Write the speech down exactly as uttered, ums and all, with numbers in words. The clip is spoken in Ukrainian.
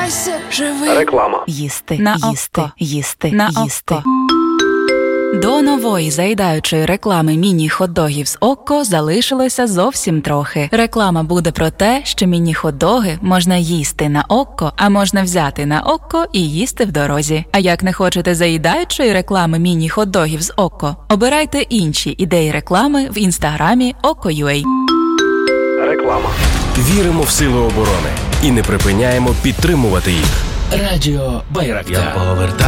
Залишайся живий. Реклама. Їсти, На їсти, око. їсти, На їсти. око. До нової заїдаючої реклами міні-хот-догів з Окко залишилося зовсім трохи. Реклама буде про те, що міні-хот-доги можна їсти на Окко, а можна взяти на Окко і їсти в дорозі. А як не хочете заїдаючої реклами міні-хот-догів з Окко, обирайте інші ідеї реклами в інстаграмі Okko.ua. Реклама. Віримо в сили оборони і не припиняємо підтримувати їх. Радіо Байрактар. Я повертаю.